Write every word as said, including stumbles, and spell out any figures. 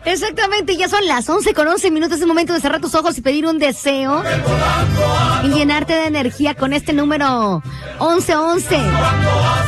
Exactamente, ya son las once con once minutos. Es momento de cerrar tus ojos y pedir un deseo y llenarte de energía con este número once once.